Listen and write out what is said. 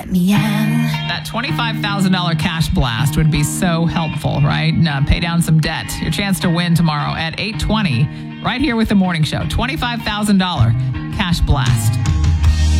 let me in. That $25,000 cash blast would be so helpful, right? Pay down some debt. Your chance to win tomorrow at 8:20, right here with The Morning Show. $25,000 cash blast.